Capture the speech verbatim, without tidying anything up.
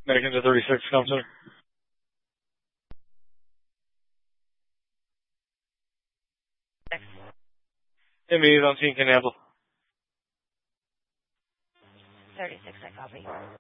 American to thirty-six, come center. M E is on scene, can handle. thirty-six, I copy.